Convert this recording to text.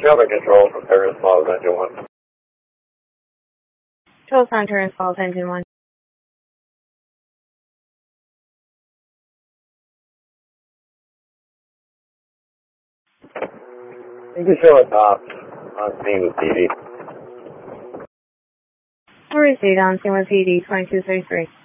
Traffic control from Paris Falls, Engine 1. Control Center and Falls, Engine 1. You can show a top on scene with PD. We'll receive on scene with PD 2233.